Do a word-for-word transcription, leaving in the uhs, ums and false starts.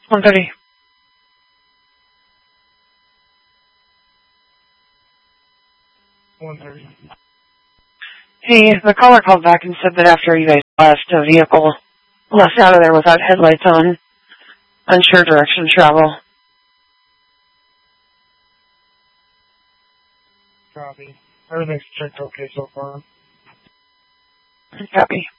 one thirty. one thirty. Hey, the caller called back and said that after you guys left, a vehicle left out of there without headlights on, unsure direction travel. Copy. Everything's checked okay so far. Copy.